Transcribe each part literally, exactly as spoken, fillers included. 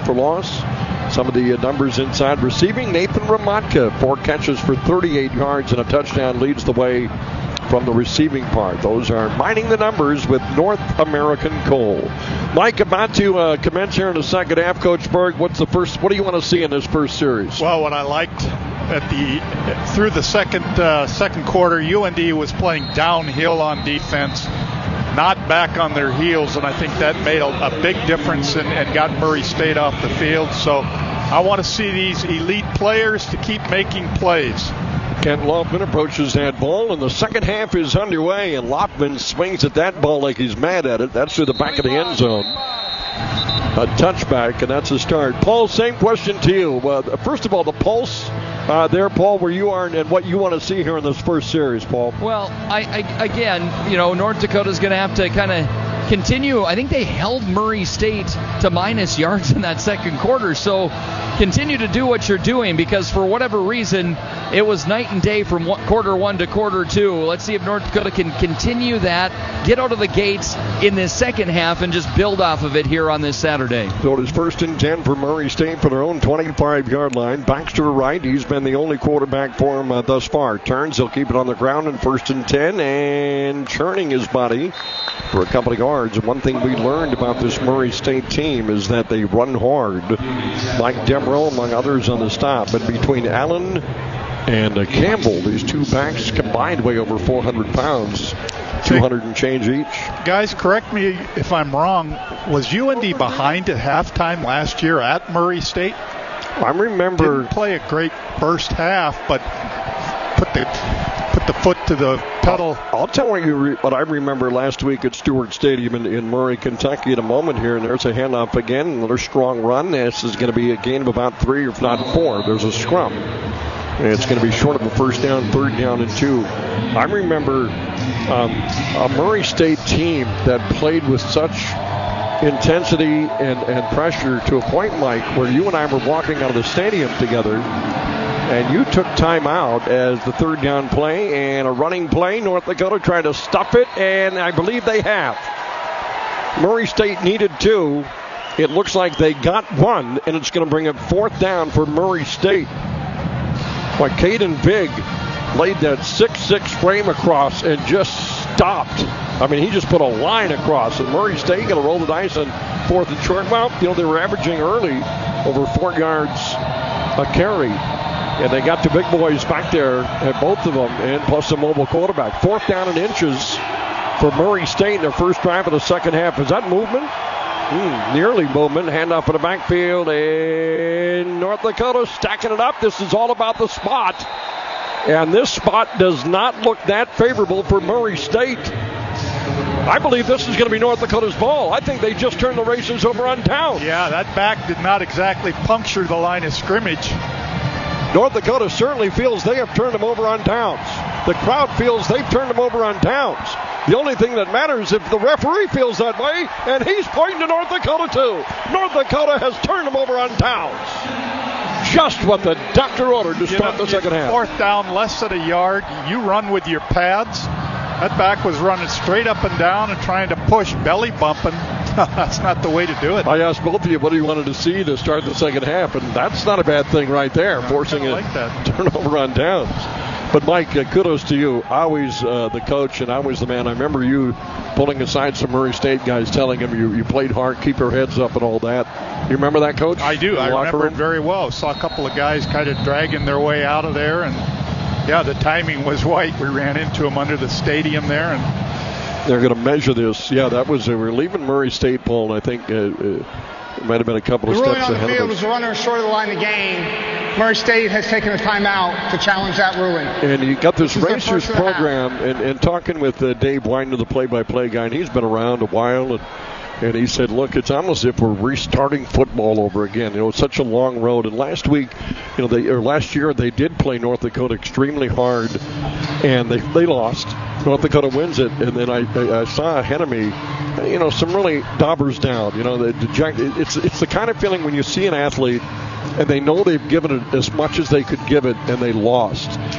for loss. Some of the uh, numbers inside receiving. Nathan Ramatka, four catches for thirty-eight yards and a touchdown, leads the way from the receiving part. Those are mining the numbers with North American Coal. Mike, about to uh, commence here in the second half. Coach Berg, what's the first? What do you want to see in this first series? Well, what I liked at the through the second uh, second quarter, U N D was playing downhill on defense, not back on their heels, and I think that made a, a big difference and, and got Murray State off the field. So I want to see these elite players to keep making plays. Kent Loftman approaches that ball, and the second half is underway, and Loftman swings at that ball like he's mad at it. That's through the back of the end zone. A touchback, and that's a start. Paul, same question to you. Uh, first of all, the pulse uh, there, Paul, where you are and what you want to see here in this first series, Paul. Well, I, I again, you know, North Dakota's going to have to kind of continue. I think they held Murray State to minus yards in that second quarter, so continue to do what you're doing, because for whatever reason, it was night and day from one, quarter one to quarter two. Let's see if North Dakota can continue that, get out of the gates in this second half, and just build off of it here on this Saturday. So it is first and ten for Murray State for their own twenty-five-yard line. Baxter to right. He's been the only quarterback for him uh, thus far. Turns, he'll keep it on the ground in first and ten, and churning his body for a couple of yards. And one thing we learned about this Murray State team is that they run hard. Mike Demeril, among others, on the stop. But between Allen and uh, Campbell, these two backs combined weigh over four hundred pounds, two hundred and change each. Guys, correct me if I'm wrong. Was U N D behind at halftime last year at Murray State? I remember. Didn't play a great first half, but put the put the foot to the pedal. I'll, I'll tell you re- what I remember last week at Stewart Stadium in, in Murray, Kentucky. At a moment here, and there's a handoff again. Another strong run. This is going to be a gain of about three, if not four. There's a scrum. And it's going to be short of a first down, third down, and two. I remember um, a Murray State team that played with such intensity and, and pressure to a point, Mike, where you and I were walking out of the stadium together, and you took time out as the third down play and a running play. North Dakota tried to stuff it, and I believe they have. Murray State needed two. It looks like they got one, and it's going to bring up fourth down for Murray State. But Caden Big laid that six six frame across and just stopped. I mean, he just put a line across, and Murray State going to roll the dice on fourth and short. Well, you know, they were averaging early over four yards a carry, and they got the big boys back there at both of them, and plus a mobile quarterback. Fourth down and inches for Murray State in their first drive of the second half. Is that movement? Mm, nearly movement. Handoff in the backfield, and North Dakota stacking it up. This is all about the spot, and this spot does not look that favorable for Murray State. I believe this is going to be North Dakota's ball. I think they just turned the races over on Towns. Yeah, that back did not exactly puncture the line of scrimmage. North Dakota certainly feels they have turned them over on Towns. The crowd feels they've turned them over on Towns. The only thing that matters is if the referee feels that way, and he's pointing to North Dakota too. North Dakota has turned them over on Towns. Just what the doctor ordered to start you know, the second half. Fourth down, less than a yard. You run with your pads. That back was running straight up and down and trying to push, belly bumping. That's not the way to do it. I asked both of you what you wanted to see to start the second half, and that's not a bad thing right there, I forcing a like that. turnover on downs. But, Mike, uh, kudos to you. Always uh, the coach and always the man. I remember you pulling aside some Murray State guys, telling them you, you played hard, keep your heads up and all that. You remember that, Coach? I do. I remember room? it very well. Saw a couple of guys kind of dragging their way out of there, and, yeah, the timing was right. We ran into them under the stadium there, and they're going to measure this. Yeah, that was, uh, we're leaving Murray State, Paul, and I think uh, uh, it might have been a couple of the steps ruling on ahead the field of was us. the runner short of the line of the game. Murray State has taken a timeout to challenge that ruling. And you got this, this Racers program, and, and talking with uh, Dave Winder, the play-by-play guy, and he's been around a while, and And he said, look, it's almost as if we're restarting football over again. You know, it's such a long road. And last week, you know, they or last year, they did play North Dakota extremely hard, and they they lost. North Dakota wins it. And then I, I, I saw ahead of me, you know, some really daubers down. You know, the, the, it's, it's the kind of feeling when you see an athlete and they know they've given it as much as they could give it, and they lost.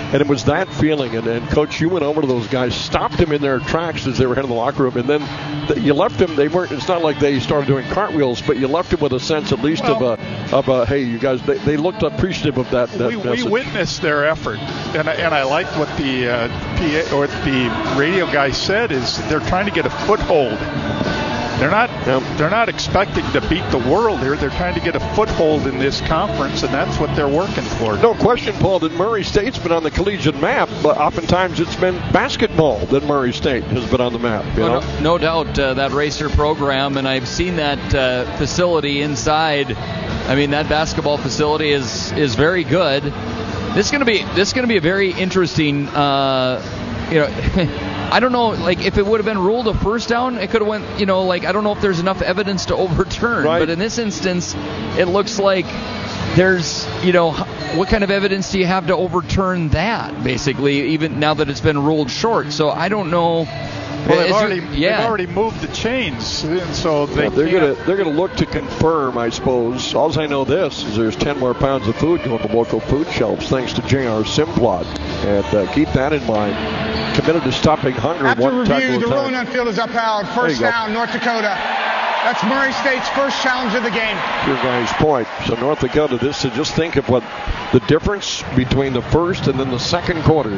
And it was that feeling. And, and Coach, you went over to those guys, stopped them in their tracks as they were heading to the locker room, and then th- you left them. They weren't. It's not like they started doing cartwheels, but you left them with a sense, at least, well, of a, of a, hey, you guys. They, they looked appreciative of that. that we, message. we witnessed their effort, and I, and I liked what the uh, P A or the radio guy said is they're trying to get a foothold. They're not yep. they're not expecting to beat the world here. They're trying to get a foothold in this conference, and that's what they're working for. No question, Paul, that Murray State's been on the collegiate map, but oftentimes it's been basketball that Murray State has been on the map. You well, know? no, no doubt uh, that racer program, and I've seen that uh, facility inside. I mean, that basketball facility is is very good. This is going to be this is going to be a very interesting. Uh, you know. I don't know, like, if it would have been ruled a first down, it could have went, you know, like, I don't know if there's enough evidence to overturn. Right. But in this instance, it looks like there's, you know, what kind of evidence do you have to overturn that, basically, even now that it's been ruled short? So I don't know. Well, they've already, yeah. they've already moved the chains, and so they yeah, they're going to they're going to look to confirm, I suppose. All I know this is there's ten more pounds of food going to local food shelves thanks to J R Simplot, and uh, keep that in mind. Committed to stopping hunger. After one review, the time. ruling on field is upheld. First down, North Dakota. That's Murray State's first challenge of the game. Your guy's point. So North Dakota, this to just think of what the difference between the first and then the second quarter,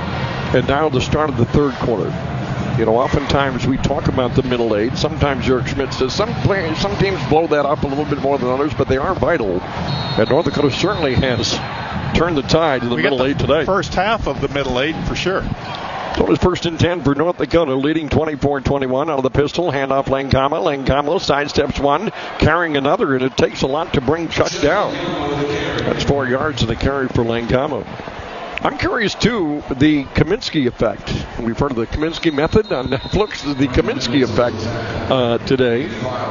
and now the start of the third quarter. You know, oftentimes we talk about the middle eight. Sometimes Jörg Schmidt says some players, some teams blow that up a little bit more than others, but they are vital. And North Dakota certainly has turned the tide in the we middle got the eight today. First half of the middle eight for sure. So it's first and ten for North Dakota, leading twenty-four twenty-one out of the pistol. Handoff Langama. Langama sidesteps one, carrying another, and it takes a lot to bring Chuck down. That's four yards in the carry for Langama. I'm curious, too, the Kaminsky effect. We've heard of the Kaminsky method on Netflix, the Kaminsky effect uh, today.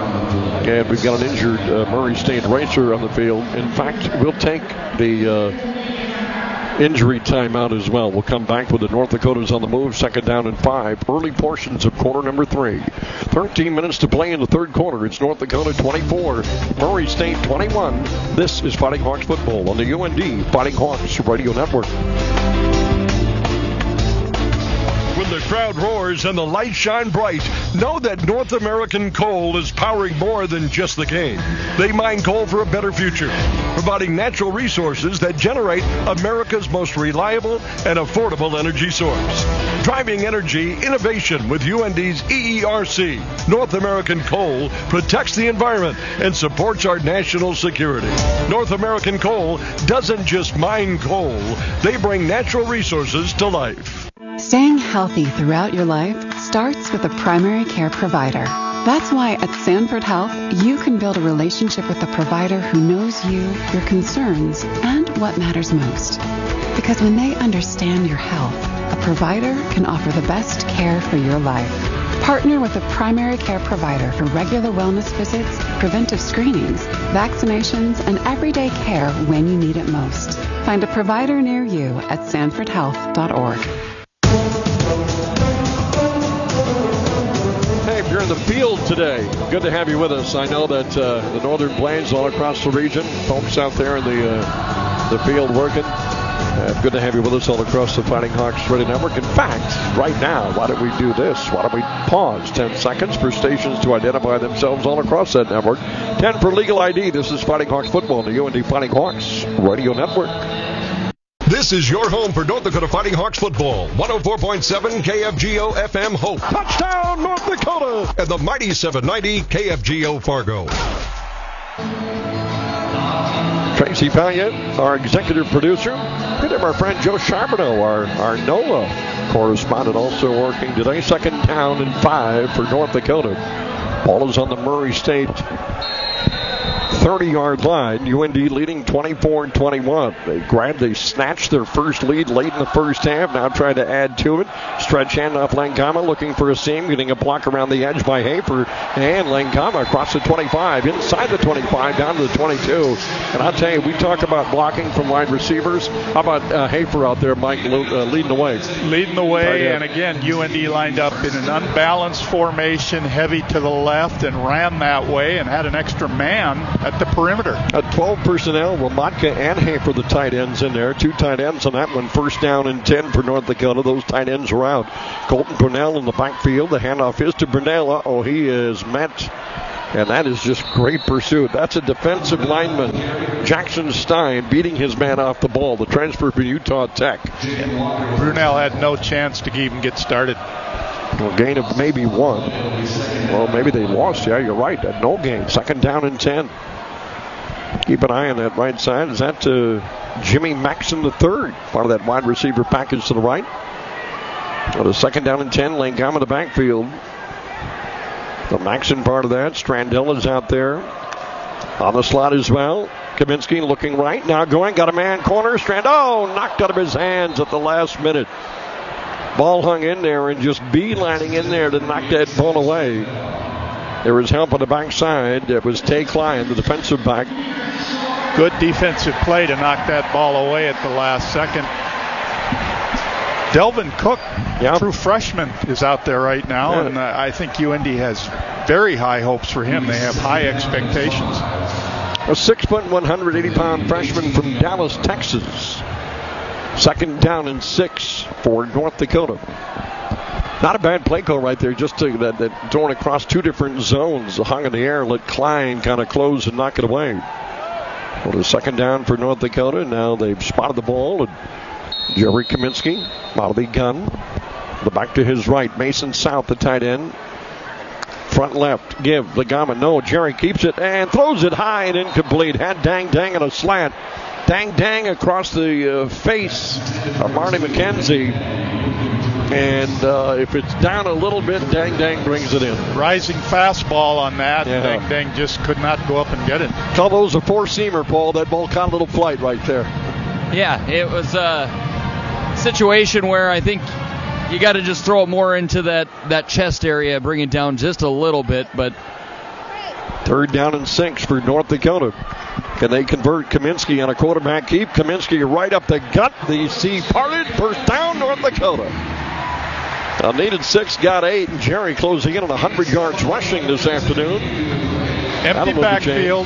And we've got an injured uh, Murray State racer on the field. In fact, we'll take the uh, injury timeout as well. We'll come back with the North Dakotas on the move, second down and five. Early portions of quarter number three. thirteen minutes to play in the third quarter. It's North Dakota twenty-four, Murray State twenty-one. This is Fighting Hawks football on the U N D Fighting Hawks Radio Network. When the crowd roars and the lights shine bright, know that North American Coal is powering more than just the game. They mine coal for a better future, providing natural resources that generate America's most reliable and affordable energy source. Driving energy innovation with U N D's E E R C. North American Coal protects the environment and supports our national security. North American Coal doesn't just mine coal, they bring natural resources to life. Staying healthy throughout your life starts with a primary care provider. That's why at Sanford Health, you can build a relationship with a provider who knows you, your concerns, and what matters most. Because when they understand your health, a provider can offer the best care for your life. Partner with a primary care provider for regular wellness visits, preventive screenings, vaccinations, and everyday care when you need it most. Find a provider near you at sanford health dot org. You're in the field today. Good to have you with us. I know that uh, the Northern Plains, all across the region, folks out there in the uh, the field working. Uh, good to have you with us all across the Fighting Hawks Radio Network. In fact, right now, why don't we do this? Why don't we pause ten seconds for stations to identify themselves all across that network? ten for legal I D. This is Fighting Hawks football on the U N D Fighting Hawks Radio Network. This is your home for North Dakota Fighting Hawks football. one oh four point seven K F G O F M Hope. Touchdown, North Dakota! And the mighty seven ninety K F G O Fargo. Tracy Palliot, our executive producer. Good to have our friend Joe Charbonneau, our, our NOLA correspondent, also working today. Second down and five for North Dakota. Ball is on the Murray State thirty-yard line. U N D leading twenty-four twenty-one. They grabbed, they snatched their first lead late in the first half. Now trying to add to it. Stretch handoff Langama looking for a seam. Getting a block around the edge by Hafer. And Langama across the twenty-five. Inside the twenty-five down to the twenty-two. And I'll tell you, we talk about blocking from wide receivers. How about uh, Hafer out there, Mike, uh, leading the way? Leading the way. And again, U N D lined up in an unbalanced formation, heavy to the left, and ran that way and had an extra man at at the perimeter. At twelve personnel, Womatka and Hafer, the tight ends in there. Two tight ends on that one. First down and ten for North Dakota. Those tight ends are out. Colton Brunell in the backfield. The handoff is to Brunell. Uh-oh, he is met. And that is just great pursuit. That's a defensive lineman, Jackson Stein, beating his man off the ball. The transfer from Utah Tech. Brunell had no chance to even get started. Well, gain of maybe one. Well, maybe they lost. Yeah, you're right. At no gain. Second down and ten. Keep an eye on that right side. Is that uh, Jimmy Maxson the third? Part of that wide receiver package to the right. Well, the second down and ten. Langama in the backfield. The Maxson part of that. Strandell is out there on the slot as well. Kaminsky looking right. Now going. Got a man corner. Strand. Oh, knocked out of his hands at the last minute. Ball hung in there and just beelining in there to knock that ball away. There was help on the backside. It was Tay Klein, the defensive back. Good defensive play to knock that ball away at the last second. Delvin Cook, yep. true freshman, is out there right now, yeah. and uh, I think U N D has very high hopes for him. They have high expectations. A six foot, one hundred eighty pound freshman from Dallas, Texas. Second down and six for North Dakota. Not a bad play call right there, just to, that, that throwing across two different zones, hung in the air, let Klein kind of close and knock it away. Well, the second down for North Dakota. Now they've spotted the ball. And Jerry Kaminsky out of the gun. The back to his right. Mason South, the tight end. Front left. Give Langama. No. Jerry keeps it and throws it high and incomplete. Had Dang Dang on a slant. Dang Dang across the uh, face of Marty McKenzie. And uh, if it's down a little bit, Dang Dang brings it in. Rising fastball on that. Yeah. Dang Dang just could not go up and get it. Call those a four-seamer, Paul. That ball caught a little flight right there. Yeah, it was a situation where I think you got to just throw it more into that, that chest area, bring it down just a little bit. But third down and six for North Dakota. Can they convert Kaminsky on a quarterback keep? Kaminsky right up the gut. The C parted. First down, North Dakota. Uh, needed six, got eight, and Jerry closing in on one hundred yards rushing this afternoon. Empty backfield.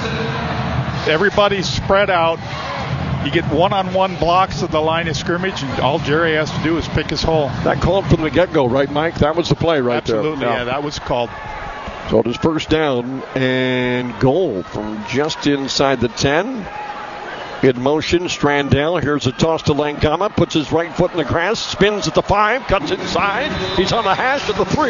Everybody's spread out. You get one-on-one blocks at the line of scrimmage, and all Jerry has to do is pick his hole. That called from the get-go, right, Mike? That was the play right Absolutely, there. yeah, that was called. So it is first down and goal from just inside the ten. In motion, Strandell. Here's a toss to Langama. Puts his right foot in the grass. Spins at the five. Cuts inside. He's on the hash at the three.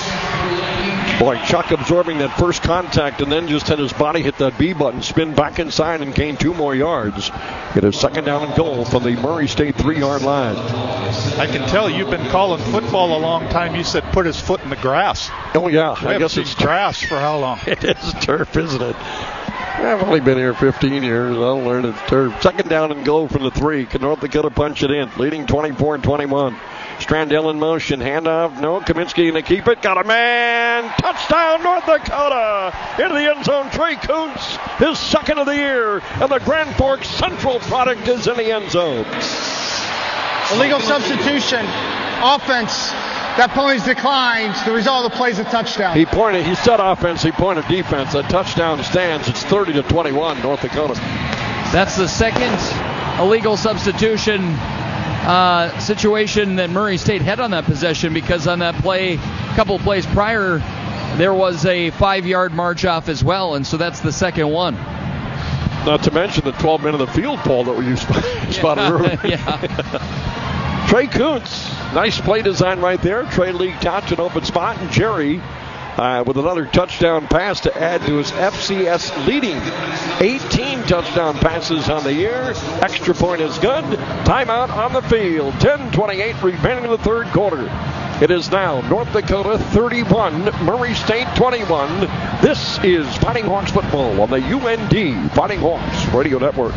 Boy, Chuck absorbing that first contact and then just had his body hit that B button, spin back inside and gain two more yards. It is second down and goal from the Murray State three-yard line. I can tell you've been calling football a long time. You said put his foot in the grass. Oh, yeah. We I guess it's it's grass for how long? It is turf, isn't it? I've only been here fifteen years. I'll learn it's turf. Second down and goal from the three. Can North Dakota punch it in? Leading twenty-four twenty-one. Strandell in motion. Handoff. No. Kaminsky to keep it. Got a man. Touchdown, North Dakota. Into the end zone. Trey Kuntz, his second of the year. And the Grand Forks Central product is in the end zone. Illegal substitution. Offense. That penalty's declined. The result of the play is a touchdown. He pointed. He said offense. He pointed defense. That touchdown stands. It's thirty to twenty-one, North Dakota. That's the second illegal substitution uh, situation that Murray State had on that possession, because on that play, a couple of plays prior, there was a five-yard march off as well, and so that's the second one. Not to mention the twelve men of the field, Paul, that you spotted yeah. earlier. yeah. Trey Kuntz, nice play design right there. Trey leaked out to an open spot, and Jerry uh, with another touchdown pass to add to his F C S leading eighteen touchdown passes on the year. Extra point is good. Timeout on the field. ten twenty-eight remaining in the third quarter. It is now North Dakota thirty-one, Murray State twenty-one. This is Fighting Hawks football on the U N D Fighting Hawks Radio Network.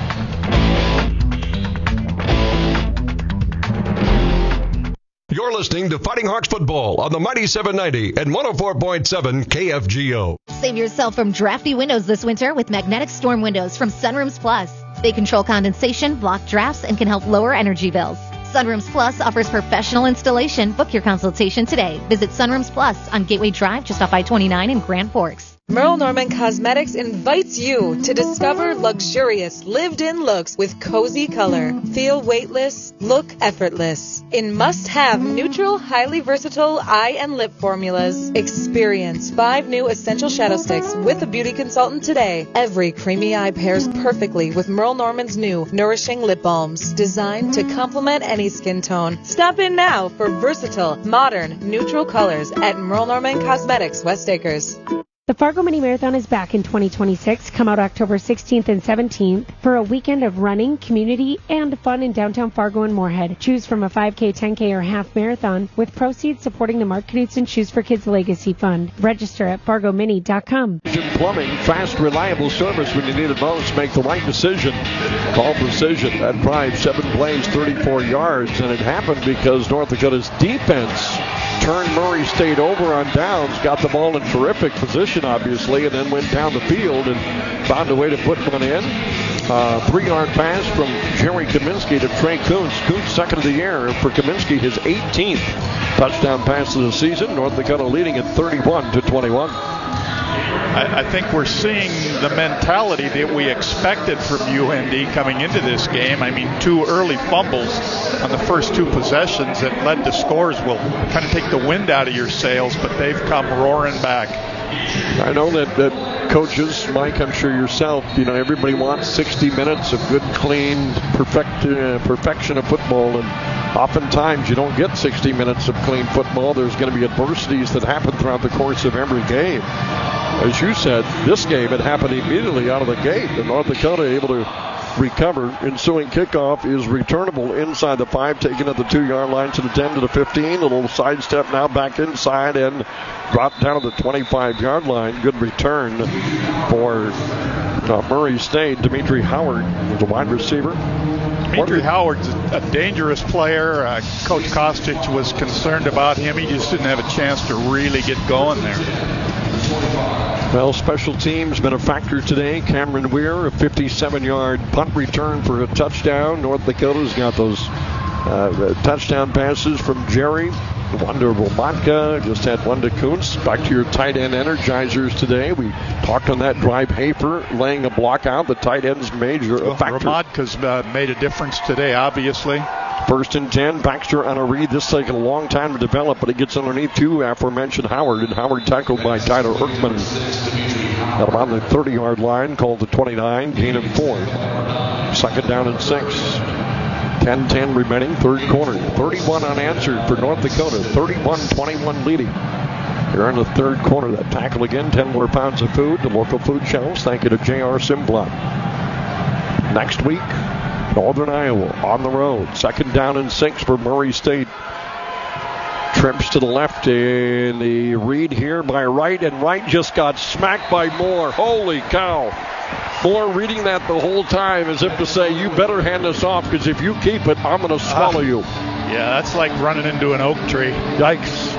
You're listening to Fighting Hawks football on the Mighty seven ninety and one oh four point seven K F G O. Save yourself from drafty windows this winter with magnetic storm windows from Sunrooms Plus. They control condensation, block drafts, and can help lower energy bills. Sunrooms Plus offers professional installation. Book your consultation today. Visit Sunrooms Plus on Gateway Drive just off I twenty-nine in Grand Forks. Merle Norman Cosmetics invites you to discover luxurious lived-in looks with cozy color. Feel weightless, look effortless. In must-have neutral, highly versatile eye and lip formulas. Experience five new essential shadow sticks with a beauty consultant today. Every creamy eye pairs perfectly with Merle Norman's new nourishing lip balms, designed to complement any skin tone. Stop in now for versatile, modern, neutral colors at Merle Norman Cosmetics, West Acres. The Fargo Mini Marathon is back in twenty twenty-six. Come out October sixteenth and seventeenth for a weekend of running, community, and fun in downtown Fargo and Moorhead. Choose from a five K, ten K, or half marathon with proceeds supporting the Mark Knudsen Shoes for Kids Legacy Fund. Register at fargo mini dot com. Plumbing, fast, reliable service when you need it most. Make the right decision. Call Precision. That drive, seven plays, thirty-four yards, and it happened because North Dakota's defense turned Murray State over on downs, got the ball in terrific position, obviously, and then went down the field and found a way to put one in. Uh, three-yard pass from Jerry Kaminsky to Trey Kuntz. Kuntz second of the year for Kaminsky, his eighteenth touchdown pass of the season. North Dakota leading at thirty-one to twenty-one. I, I think we're seeing the mentality that we expected from U N D coming into this game. I mean, two early fumbles on the first two possessions that led to scores will kind of take the wind out of your sails, but they've come roaring back. I know that, that coaches, Mike, I'm sure yourself, you know, everybody wants sixty minutes of good, clean, perfect, uh, perfection of football, and oftentimes you don't get sixty minutes of clean football. There's going to be adversities that happen throughout the course of every game. As you said, this game, it happened immediately out of the gate, and North Dakota able to recover. Ensuing kickoff is returnable inside the five, taken at the two-yard line to the ten to the fifteen. A little sidestep now back inside and dropped down to the twenty-five-yard line. Good return for uh, Murray State. Dimitri Howard was a wide receiver. Dimitri Howard's a dangerous player. Uh, Coach Kostic was concerned about him. He just didn't have a chance to really get going there. Well, special teams been a factor today. Cameron Weir, a fifty-seven-yard punt return for a touchdown. North Dakota's got those uh, touchdown passes from Jerry. One to Romatka, just had one to Kuntz. Back to your tight end energizers today. We talked on that drive. Hafer laying a block out. The tight end's major well, factor. Romatka's uh, made a difference today, obviously. First and ten, Baxter on a read. This taking a long time to develop, but it gets underneath two aforementioned Howard, and Howard tackled by Tyler Erkman at about the thirty-yard line, called the twenty-nine, gain of four. Second down and six. ten ten remaining, third quarter. thirty-one unanswered for North Dakota, thirty-one twenty-one leading. Here in the third quarter, that tackle again, ten more pounds of food. The local food shelves, thank you to J R Simplot. Next week, Northern Iowa on the road. Second down and six for Murray State. Trips to the left in the read here by Wright, and Wright just got smacked by Moore. Holy cow. Moore reading that the whole time as if to say, you better hand this off, because if you keep it, I'm going to swallow uh, you. Yeah, that's like running into an oak tree. Yikes.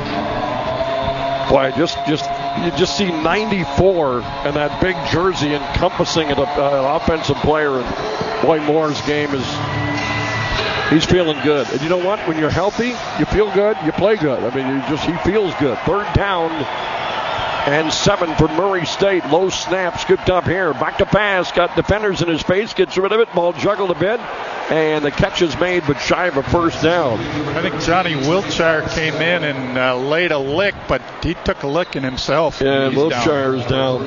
Boy, just, just, you just see ninety-four and that big jersey encompassing an uh, offensive player, and boy, Moore's game is, he's feeling good. And you know what? When you're healthy, you feel good, you play good. I mean, you just, he feels good. Third down and seven for Murray State. Low snap, scooped up here. Back to pass. Got defenders in his face. Gets rid of it. Ball juggled a bit. And the catch is made, but shy of a first down. I think Johnny Wiltshire came in and uh, laid a lick, but he took a lick in himself. Yeah, Wiltshire's down.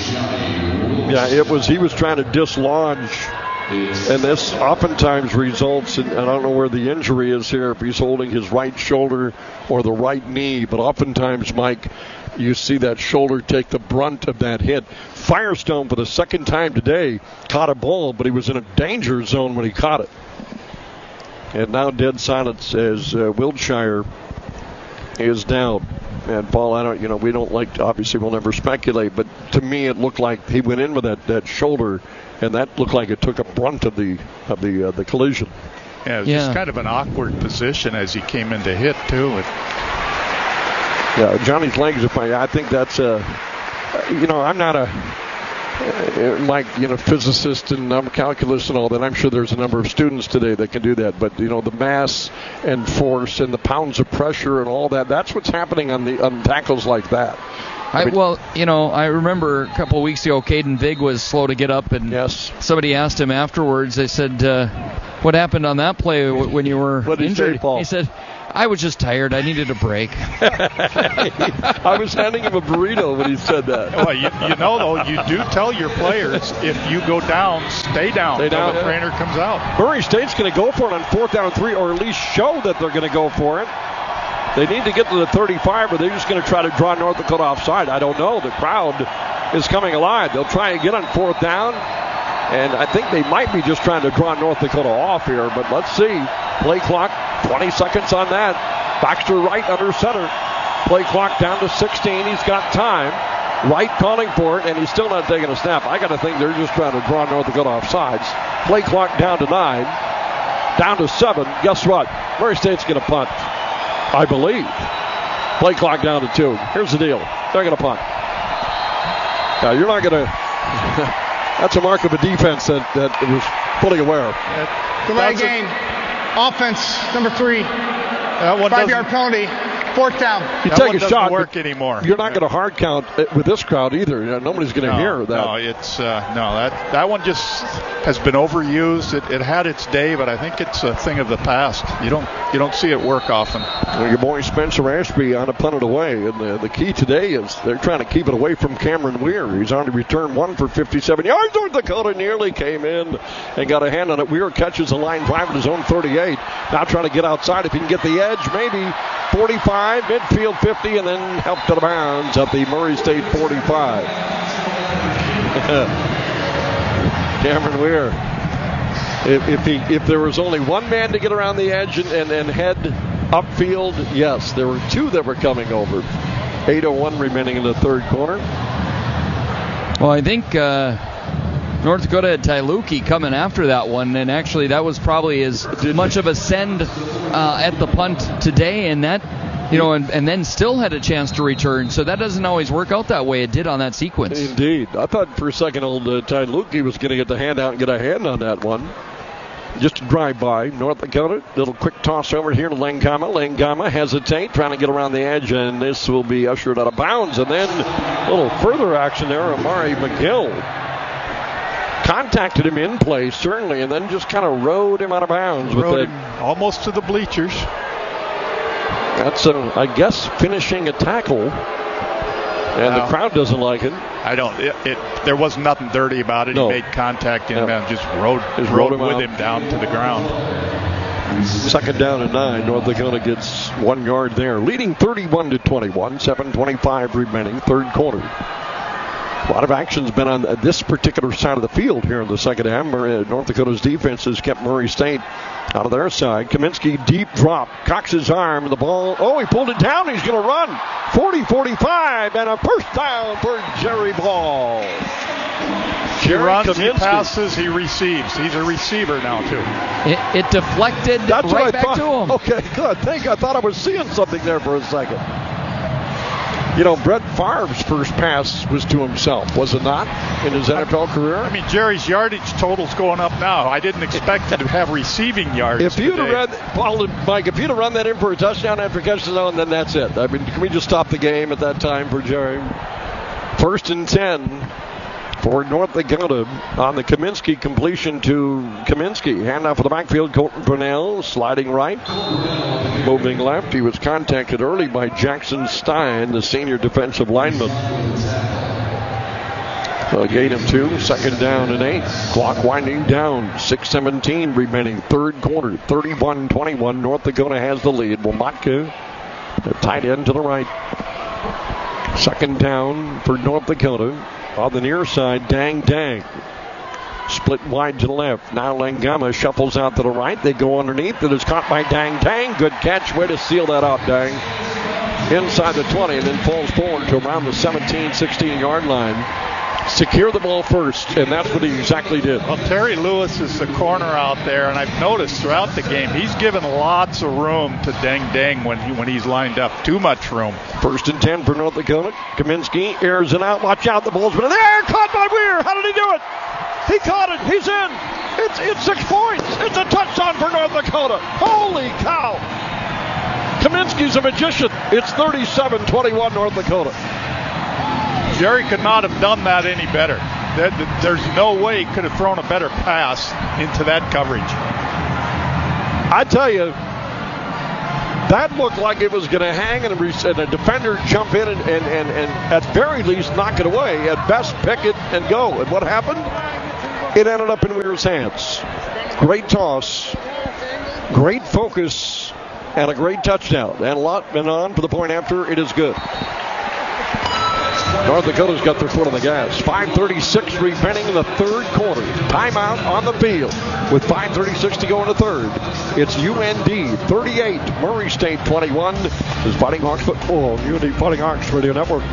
Yeah, it was. He was trying to dislodge. And this oftentimes results in, I don't know where the injury is here, if he's holding his right shoulder or the right knee, but oftentimes, Mike, you see that shoulder take the brunt of that hit. Firestone, for the second time today, caught a ball, but he was in a danger zone when he caught it. And now dead silence as uh, Wiltshire is down. And Paul, I don't, you know, we don't like to, obviously we'll never speculate, but to me it looked like he went in with that, that shoulder, and that looked like it took a brunt of the of the uh, the collision. Yeah, it was yeah. just kind of an awkward position as he came in to hit too. It, yeah, Johnny's legs are fine. I think that's a, you know, I'm not a, uh, like, you know, physicist and um, calculus and all that. I'm sure there's a number of students today that can do that. But, you know, the mass and force and the pounds of pressure and all that, that's what's happening on the on tackles like that. I, well, you know, I remember a couple of weeks ago, Caden Vig was slow to get up, and yes. somebody asked him afterwards. They said, uh, "What happened on that play w- when you were what did injured?" He, say, Paul? He said, "I was just tired. I needed a break." I was handing him a burrito when he said that. Well, you, you know, though, you do tell your players if you go down, stay down stay until down, the yeah. trainer comes out. Murray State's going to go for it on fourth down and three, or at least show that they're going to go for it. They need to get to the thirty-five, or they're just going to try to draw North Dakota offside. I don't know. The crowd is coming alive. They'll try and get on fourth down, and I think they might be just trying to draw North Dakota off here, but let's see. Play clock, twenty seconds on that. Baxter Wright under center. Play clock down to sixteen. He's got time. Wright calling for it, and he's still not taking a snap. I got to think they're just trying to draw North Dakota off sides. Play clock down to nine. Down to seven. Guess what? Murray State's going to punt. I believe. Play clock down to two. Here's the deal. They're going to punt. Now, you're not going to... That's a mark of a defense that, that was fully aware. Delay game. Offense, number three. That one Five-yard penalty. Fourth down. You that take one a doesn't shot. work anymore. You're not going to hard count with this crowd either. You know, nobody's going to no, hear that. No, it's uh, no that that one just has been overused. It, it had its day, but I think it's a thing of the past. You don't you don't see it work often. Well, your boy Spencer Ashby on a punted away, and the, the key today is they're trying to keep it away from Cameron Weir. He's on to return one for fifty-seven yards. North Dakota nearly came in and got a hand on it. Weir catches a line drive at his own thirty-eight. Now trying to get outside. If he can get the edge, maybe forty-five, midfield fifty, and then helped out of bounds at the Murray State forty-five. Cameron Weir. If, if he if there was only one man to get around the edge and, and, and head upfield, yes, there were two that were coming over. eight oh one remaining in the third quarter. Well, I think uh, North Dakota had Tyluki coming after that one, and actually that was probably as much of a send uh, at the punt today, and that, you know, and, and then still had a chance to return. So that doesn't always work out that way. It did on that sequence. Indeed. I thought for a second old uh, Tyluki was going to get the hand out and get a hand on that one. Just a drive-by. North Dakota, little quick toss over here to Langama. Langama hesitate, trying to get around the edge, and this will be ushered out of bounds. And then a little further action there. Amari McGill contacted him in play, certainly, and then just kind of rode him out of bounds. Rode with him that. Almost to the bleachers. That's, uh, I guess, finishing a tackle. And Wow. the crowd doesn't like it. I don't. It, it there was nothing dirty about it. No. He made contact in Yeah. and just rode, Just rode rode him with out. him down to the ground. Second down and nine. North Dakota gets one yard there, leading thirty-one to twenty-one. seven twenty-five remaining, third quarter. A lot of action's been on this particular side of the field here in the second half. North Dakota's defense has kept Murray State out of their side. Kaminsky deep drop, cocks his arm, and the ball. Oh, he pulled it down. He's going to run. forty forty-five, and a first down for Jerry Ball. He Jerry runs, he Kaminsky. passes, he receives. He's a receiver now, too. It, it deflected That's what I right back thought. to him. Okay, good. Thank I thought I was seeing something there for a second. You know, Brett Favre's first pass was to himself, was it not, in his N F L career? I mean, Jerry's yardage total's going up now. I didn't expect him to have receiving yards. If you'd have today. read, Paul and Mike, if you'd have run that in for a touchdown after catch the zone, then that's it. I mean, can we just stop the game at that time for Jerry? First and ten for North Dakota on the Kaminsky completion to Kaminsky. Handoff for the backfield, Colton Purnell sliding right, moving left. He was contacted early by Jackson Stein, the senior defensive lineman. So gain him two, second down and eight. Clock winding down, six seventeen remaining, third quarter, thirty-one twenty-one. North Dakota has the lead. Womatka, the tight end to the right. Second down for North Dakota. On the near side, Dang Dang. Split wide to the left. Now Langama shuffles out to the right. They go underneath. It is caught by Dang Dang. Good catch. Way to seal that out, Dang. Inside the twenty and then falls forward to around the seventeen, sixteen yard line. Secure the ball first, and that's what he exactly did. Well, Terry Lewis is the corner out there, and I've noticed throughout the game he's given lots of room to Dang Dang when he when he's lined up. Too much room. First and ten for North Dakota. Kaminsky airs it out. Watch out, the ball's been in there. Caught by Weir. How did he do it? He caught it. He's in. It's it's six points. It's a touchdown for North Dakota. Holy cow. Kaminsky's a magician. It's thirty-seven twenty-one North Dakota. Jerry could not have done that any better. There's no way he could have thrown a better pass into that coverage. I tell you, that looked like it was going to hang and a defender jump in and, and, and, and at very least knock it away. At best, pick it and go. And what happened? It ended up in Weir's hands. Great toss, great focus, and a great touchdown. And a lot went on for the point after. It is good. North Dakota's got their foot on the gas. five thirty-six remaining in the third quarter. Timeout on the field with five thirty-six to go in the third. It's U N D thirty-eight, Murray State twenty-one. This is Fighting Hawks football on U N D Fighting Hawks Radio Network.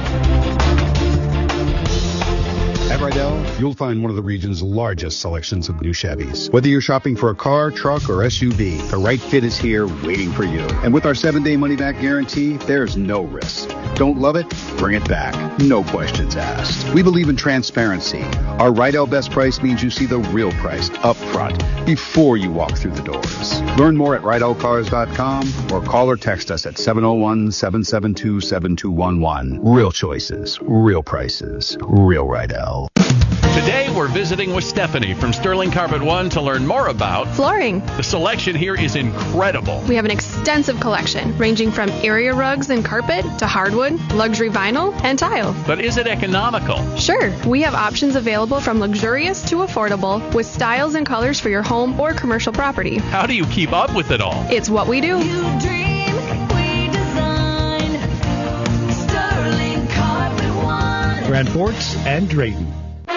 At Rydell, you'll find one of the region's largest selections of new Chevys. Whether you're shopping for a car, truck, or S U V, the right fit is here waiting for you. And with our seven-day money-back guarantee, there's no risk. Don't love it? Bring it back. No questions asked. We believe in transparency. Our Rydell Best Price means you see the real price up front before you walk through the doors. Learn more at Rydell Cars dot com or call or text us at seven oh one, seven seven two, seven two one one. Real choices, real prices, real Rydell. Today, we're visiting with Stephanie from Sterling Carpet One to learn more about flooring. The selection here is incredible. We have an extensive collection ranging from area rugs and carpet to hardwood, luxury vinyl, and tile. But is it economical? Sure. We have options available from luxurious to affordable with styles and colors for your home or commercial property. How do you keep up with it all? It's what we do. You dream, we design. Sterling Carpet One. Grand Forks and Drayton.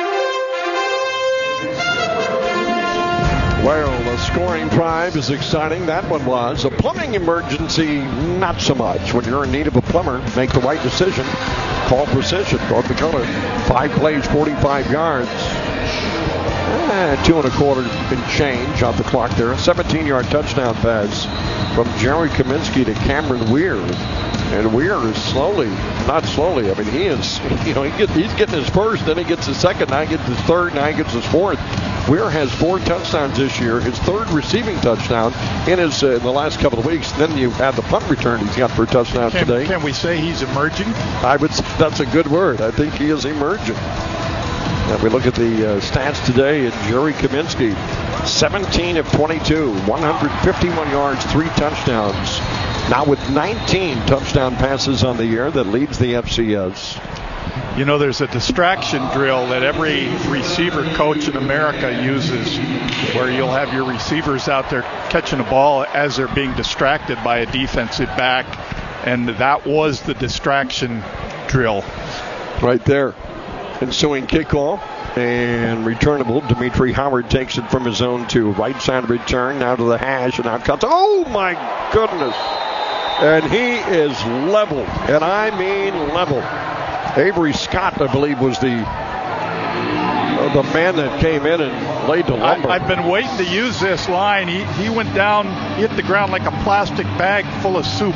Well, the scoring drive is exciting. That one was. A plumbing emergency, not so much. When you're in need of a plumber, make the right decision. Call Precision. North Dakota, five plays, forty-five yards. Eh, two and a quarter and change off the clock there. seventeen-yard touchdown pass from Jerry Kaminsky to Cameron Weir. And Weir is slowly, not slowly, I mean, he is, you know, he get, he's getting his first, then he gets his second, now he gets his third, now he gets his fourth. Weir has four touchdowns this year, his third receiving touchdown in his uh, in the last couple of weeks. Then you add the punt return he's got for touchdowns can, today. Can we say he's emerging? I would say that's a good word. I think he is emerging. And we look at the uh, stats today, and Jerry Kaminsky, seventeen of twenty-two, one hundred fifty-one yards, three touchdowns. Now with nineteen touchdown passes on the year, that leads the F C S. You know, there's a distraction drill that every receiver coach in America uses where you'll have your receivers out there catching a ball as they're being distracted by a defensive back, and that was the distraction drill. Right there. Ensuing kickoff and returnable. Dimitri Howard takes it from his own to right side return, now to the hash, and out cuts. Oh, my goodness. And he is leveled, and I mean leveled. Avery Scott, I believe, was the uh, the man that came in and laid the lumber. I, I've been waiting to use this line. He he went down, hit the ground like a plastic bag full of soup.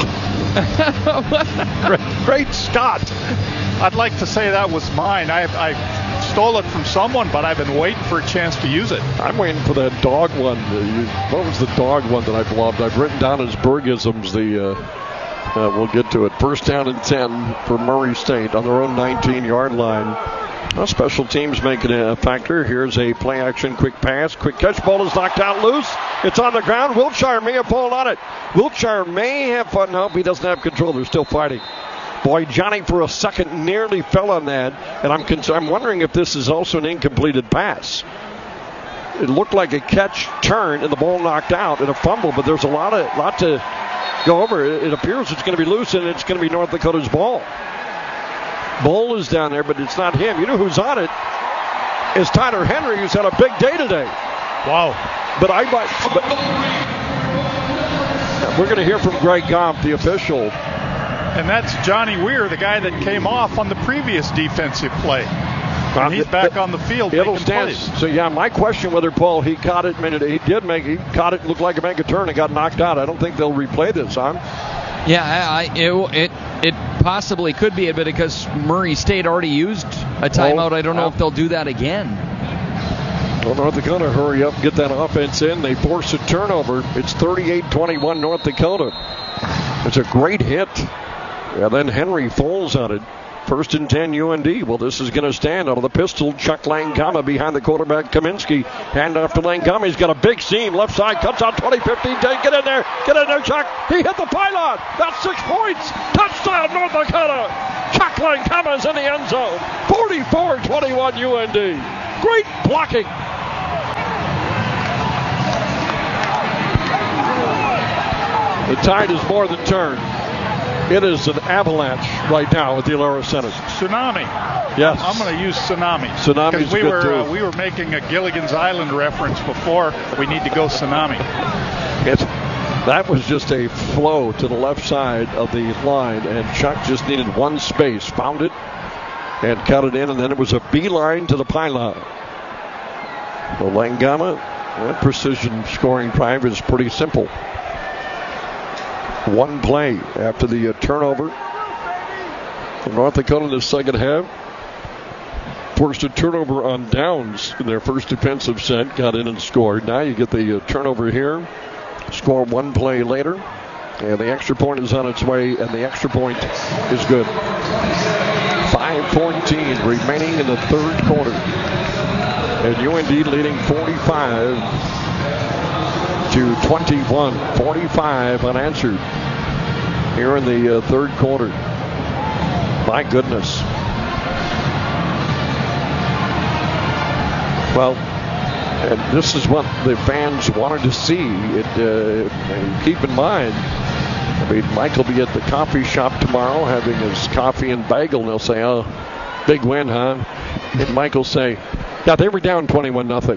great, great Scott. I'd like to say that was mine. I, I stole it from someone, but I've been waiting for a chance to use it. I'm waiting for that dog one. What was the dog one that I've loved? I've written down as Bergisms. The uh, uh, we'll get to it. First down and ten for Murray State on their own nineteen-yard line. Well, special teams making a factor. Here's a play-action quick pass. Quick catch. Ball is knocked out loose. It's on the ground. Wiltshire may have fallen on it. Wiltshire may have fun. Nope, he doesn't have control. They're still fighting. Boy, Johnny for a second nearly fell on that, and I'm cons- I'm wondering if this is also an incompleted pass. It looked like a catch, turn, and the ball knocked out and a fumble, but there's a lot of lot to go over. It, it appears it's going to be loose, and it's going to be North Dakota's ball. Bull is down there, but it's not him. You know who's on it? It's Tyler Henry, who's had a big day today. Wow. But I might. But we're going to hear from Greg Goff, the official. And that's Johnny Weir, the guy that came off on the previous defensive play. And he's back on the field making plays. So, yeah, my question whether, Paul, he caught it, I mean, he did make he caught it, looked like a make a turn and got knocked out. I don't think they'll replay this, huh? Yeah, I, I, it, it it possibly could be, but because Murray State already used a timeout, I don't know if they'll do that again. Well, North Dakota, hurry up, get that offense in. They force a turnover. It's thirty-eight twenty-one North Dakota. It's a great hit. And then Henry falls on it. First and ten, U N D. Well, this is going to stand out of the pistol. Chuck Langama behind the quarterback, Kaminsky. Hand off to Langama. He's got a big seam. Left side, cuts out twenty, fifteen. Get in there. Get in there, Chuck. He hit the pylon. That's six points. Touchdown, North Dakota. Chuck Langama's in the end zone. forty-four twenty-one U N D. Great blocking. The tide is more than turned. It is an avalanche right now at the Alara Center. Tsunami. Yes. I'm going to use tsunami. Tsunami's we good were too. Uh, we were making a Gilligan's Island reference before. We need to go tsunami. It, that was just a flow to the left side of the line, and Chuck just needed one space, found it, and cut it in, and then it was a beeline to the pylon. Well, Langama, that precision scoring drive is pretty simple. One play after the uh, turnover from North Dakota in the second half. Forced a turnover on downs in their first defensive set. Got in and scored. Now you get the uh, turnover here. Score one play later. And the extra point is on its way. And the extra point is good. five fourteen remaining in the third quarter. And U N D leading forty-five to twenty-one. forty-five unanswered here in the uh, third quarter. My goodness. Well, and this is what the fans wanted to see. It, uh, and keep in mind, I mean, Mike will be at the coffee shop tomorrow having his coffee and bagel, and they'll say, oh, big win, huh? And Mike will say, yeah, they were down twenty-one nothing.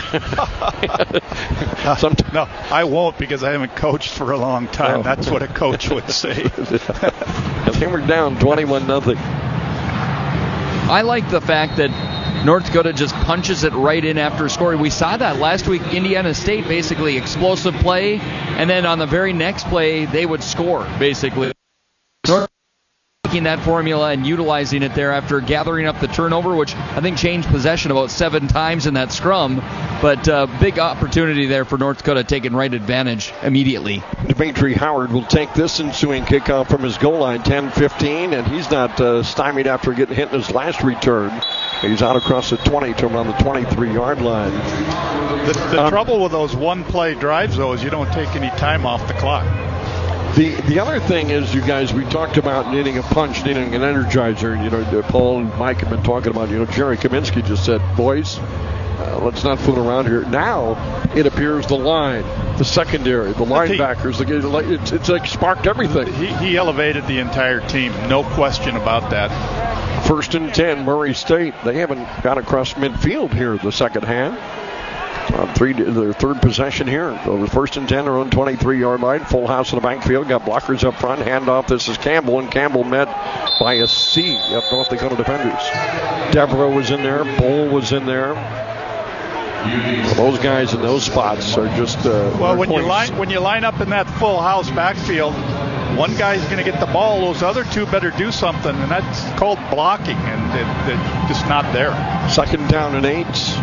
No, I won't because I haven't coached for a long time. Oh. That's what a coach would say. They were down twenty-one nothing. I like the fact that North Dakota just punches it right in after scoring. We saw that last week. Indiana State basically explosive play, and then on the very next play they would score basically. North taking that formula and utilizing it there after gathering up the turnover, which I think changed possession about seven times in that scrum. But uh, big opportunity there for North Dakota, taking right advantage immediately. Dimitri Howard will take this ensuing kickoff from his goal line, ten fifteen, and he's not uh, stymied after getting hit in his last return. He's out across the twenty to around the twenty-three-yard line. The, the Um, trouble with those one-play drives, though, is you don't take any time off the clock. The the other thing is, you guys, we talked about needing a punch, needing an energizer. You know, Paul and Mike have been talking about, you know, Jerry Kaminsky just said, boys, uh, let's not fool around here. Now it appears the line, the secondary, the linebackers, the, it's, it's like sparked everything. He, he elevated the entire team, no question about that. First and ten, Murray State. They haven't got across midfield here in the second half. Uh, three, their third possession here. So the first and ten, their own twenty-three-yard line. Full house in the backfield. Got blockers up front. Handoff. This is Campbell, and Campbell met by a sea of North Dakota defenders. Devereaux was in there. Bull was in there. Well, those guys in those spots are just uh, Well, when you points. line when you line up in that full house backfield, one guy's going to get the ball. Those other two better do something, and that's called blocking, and it, it's just not there. Second down and eight.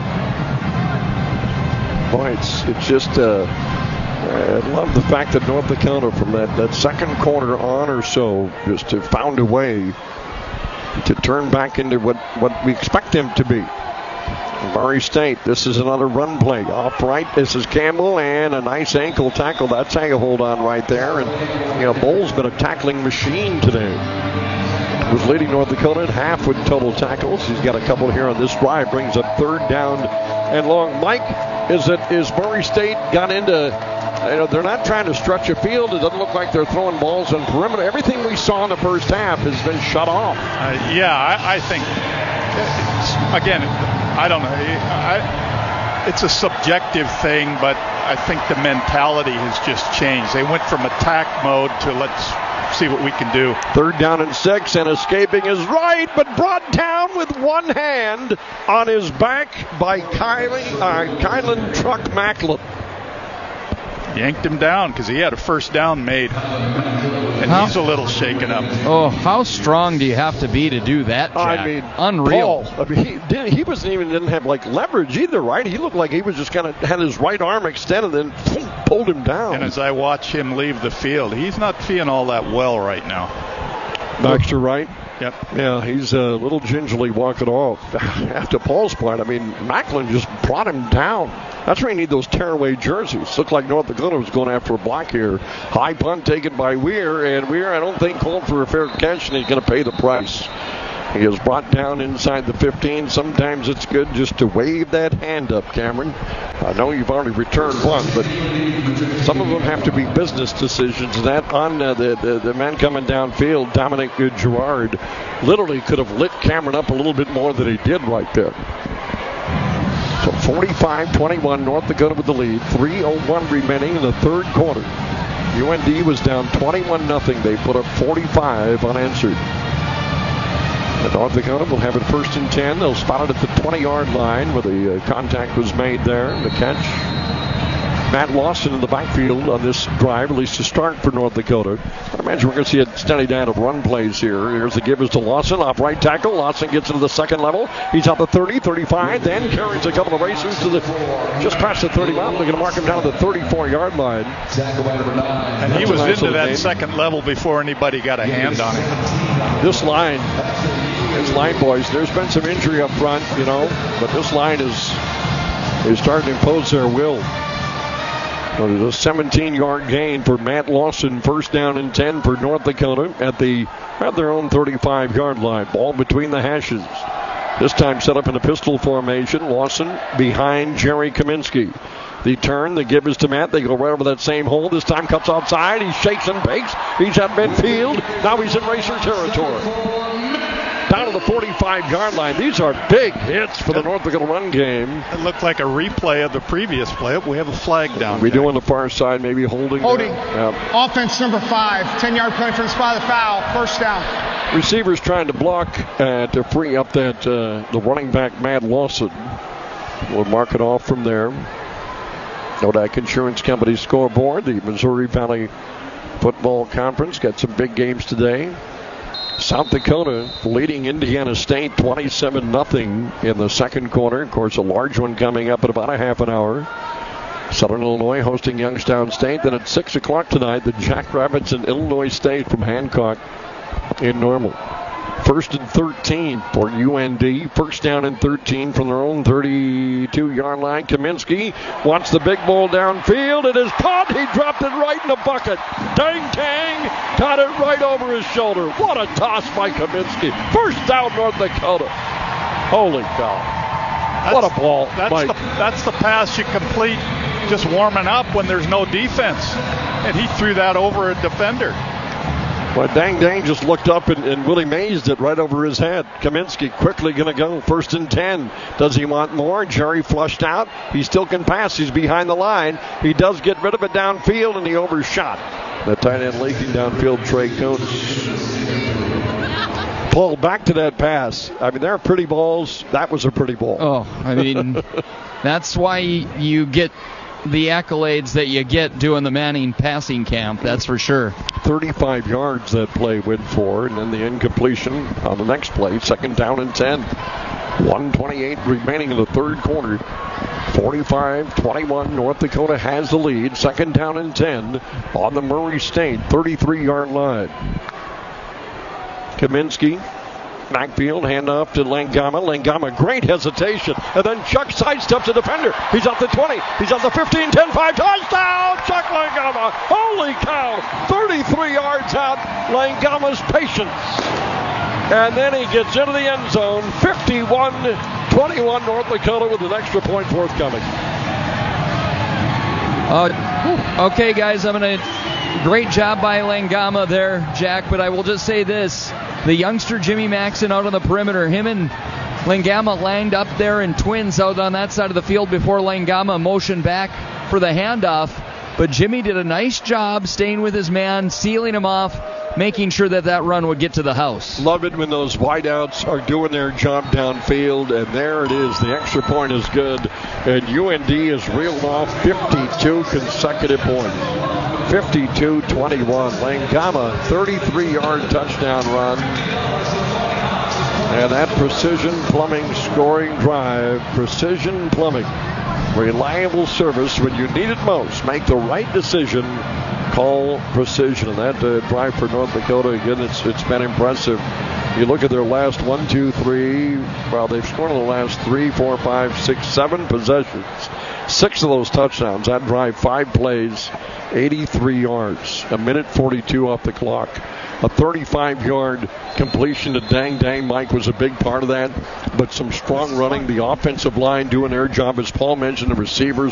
Boy, it's, it's just, uh, I love the fact that North Dakota from that, that second quarter on or so just have found a way to turn back into what, what we expect them to be. Murray State, this is another run play. Off right, this is Campbell, and a nice ankle tackle. That's how you hold on right there. And, you know, Bull's been a tackling machine today. Was leading North Dakota at half with total tackles. He's got a couple here on this drive. Brings up third down and long. Mike, is it is Murray State got into, you know, they're not trying to stretch a field. It doesn't look like they're throwing balls on perimeter. Everything we saw in the first half has been shut off. Uh, yeah, I, I think, again, I don't know. I, it's a subjective thing, but I think the mentality has just changed. They went from attack mode to let's see what we can do. Third down and six, and escaping is right, but brought down with one hand on his back by Kylie, uh, Kylan Truck Macklin. Yanked him down because he had a first down made, and How? he's a little shaken up. Oh, how strong do you have to be to do that, Jack? I mean, unreal. Paul, I mean, he didn't. He wasn't even didn't have like leverage either, right? He looked like he was just kind of had his right arm extended and then pulled him down. And as I watch him leave the field, he's not feeling all that well right now. Baxter Wright. Yep. Yeah, he's a little gingerly walking off. After Paul's point, I mean, Macklin just brought him down. That's where you need those tearaway jerseys. Looked like North Dakota was going after a block here. High punt taken by Weir, and Weir, I don't think, called for a fair catch, and he's going to pay the price. He is brought down inside the fifteen. Sometimes it's good just to wave that hand up, Cameron. I know you've already returned one, but some of them have to be business decisions. That on uh, the, the the man coming downfield, Dominic Gerard, literally could have lit Cameron up a little bit more than he did right there. So forty-five twenty-one, North Dakota with the lead. three oh one remaining in the third quarter. U N D was down twenty-one nothing. They put up forty-five unanswered. And North Dakota will have it first and ten. They'll spot it at the twenty-yard line where the uh, contact was made there. The catch. Matt Lawson in the backfield on this drive, at least to start for North Dakota. I imagine we're going to see a steady down of run plays here. Here's the give is to Lawson off right tackle. Lawson gets into the second level. He's out the thirty, thirty-five, then carries a couple of races to the just past the thirty-one. They're going to mark him down to the thirty-four-yard line. And he was nice into that game. Second level before anybody got a hand on him. This line, this line, boys, there's been some injury up front, you know, but this line is is starting to impose their will. So there's a seventeen-yard gain for Matt Lawson. First down and ten for North Dakota at the at their own thirty-five-yard line. Ball between the hashes. This time set up in a pistol formation. Lawson behind Jerry Kaminsky. The turn, the give is to Matt. They go right over that same hole. This time cuts outside. He shakes and bakes. He's at midfield. Now he's in racer territory. Down to the forty-five-yard line. These are big hits for the North Dakota run game. It looked like a replay of the previous play. We have a flag down We there. do on the far side, maybe holding. Holding. Yeah. Offense number five. ten-yard play for the spot of the foul. First down. Receivers trying to block uh, to free up that uh, the running back, Matt Lawson. We'll mark it off from there. Nodak Insurance Company scoreboard. The Missouri Valley Football Conference got some big games today. South Dakota leading Indiana State twenty-seven nothing in the second quarter. Of course, a large one coming up in about a half an hour. Southern Illinois hosting Youngstown State. Then at six o'clock tonight, the Jackrabbits and Illinois State from Hancock in Normal. First and thirteen for U N D. First down and thirteen from their own thirty-two-yard line. Kaminsky wants the big ball downfield. It is caught. He dropped it right in the bucket. Dang Tang got it right over his shoulder. What a toss by Kaminsky. First down, North Dakota. Holy cow. That's, what a ball. That's the, that's the pass you complete just warming up when there's no defense. And he threw that over a defender. Well, Dang Dang just looked up and, and Willie Mays it right over his head. Kaminsky quickly going to go. First and ten. Does he want more? Jerry flushed out. He still can pass. He's behind the line. He does get rid of it downfield, and he overshot. The tight end leaking downfield, Trey Coates. Paul, back to that pass. I mean, they're pretty balls. That was a pretty ball. Oh, I mean, that's why you get the accolades that you get doing the Manning passing camp, that's for sure. thirty-five yards that play went for, and then the incompletion on the next play, second down and ten. one twenty-eight remaining in the third quarter. forty-five twenty-one, North Dakota has the lead. Second down and ten on the Murray State thirty-three-yard line. Kaminsky, backfield, handoff to Langama. Langama, great hesitation. And then Chuck sidesteps the defender. He's at the twenty. He's at the fifteen, ten, five. Touchdown, Chuck Langama. Holy cow. thirty-three yards out. Langama's patience. And then he gets into the end zone. fifty-one twenty-one North Dakota with an extra point forthcoming. Uh, okay, guys, I'm going to... Great job by Langama there, Jack, but I will just say this. The youngster Jimmy Maxson out on the perimeter, him and Langama lined up there in twins out on that side of the field before Langama motioned back for the handoff. But Jimmy did a nice job staying with his man, sealing him off, making sure that that run would get to the house. Love it when those wideouts are doing their job downfield, and there it is. The extra point is good, and U N D has reeled off fifty-two consecutive points. fifty-two twenty-one. Langama, thirty-three-yard touchdown run. And that Precision Plumbing scoring drive. Precision Plumbing. Reliable service when you need it most. Make the right decision. Call Precision. And that uh, drive for North Dakota, again, it's it's been impressive. You look at their last one, two, three. Well, they've scored in the last three, four, five, six, seven possessions. Six of those touchdowns. That drive, five plays, eighty-three yards. A minute forty-two off the clock. A thirty-five-yard completion to Dang Dang Mike was a big part of that. But some strong running. The offensive line doing their job, as Paul mentioned. The receivers